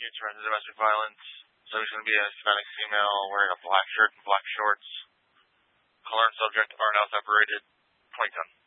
charge of domestic violence. So he's going to be a Hispanic female wearing a black shirt and black shorts. Color and subject are now separated. 2010.